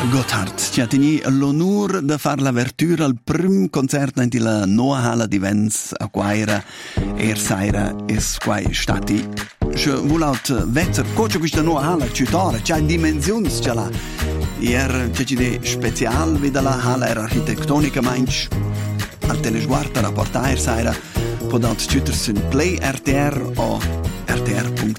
Gotthard ci ha tenuto l'onore di fare l'apertura al primo concerto nella nuova Halle di Vents a Guaira e Saira e quai stati. Se volete vedere cosa questa nuova Halle ci torna, c'ha dimensioni ce l'ha. C'è di speciale vede la Halle architettonica mainz al telesguardo rapportare Saira podate scuotersi in Play RTR o rtr.ch.